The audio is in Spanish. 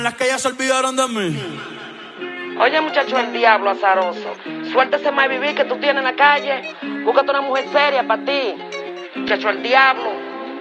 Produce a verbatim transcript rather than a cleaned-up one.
Las que ya se olvidaron de mí. Oye, muchacho, el diablo azaroso. Suéltese más vivir que tú tienes en la calle. Búscate una mujer seria para ti. Muchacho, el diablo.